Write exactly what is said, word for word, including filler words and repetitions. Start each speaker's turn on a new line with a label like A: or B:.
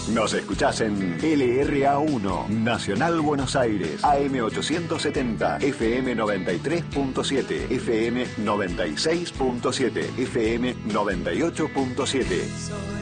A: Nos escuchás en L R A uno, Nacional Buenos Aires, A M ochocientos setenta, F M noventa y tres punto siete, F M noventa y seis punto siete, F M noventa y ocho punto siete.